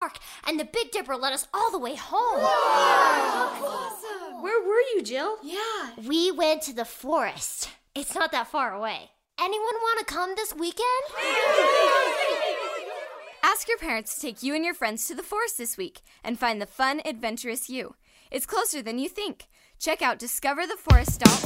park, and the Big Dipper led us all the way home. Wow. Awesome. Where were you, Jill? Yeah. We went to the forest. It's not that far away. Anyone want to come this weekend? Ask your parents to take you and your friends to the forest this week and find the fun, adventurous you. It's closer than you think. Check out discovertheforest.org